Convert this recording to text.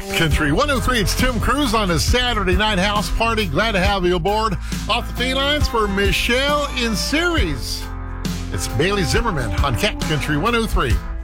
Country 103, it's Tim Cruz on a Saturday night house party. Glad to have you aboard. Off the felines for Michelle in series. It's Bailey Zimmerman on Cat Country 103.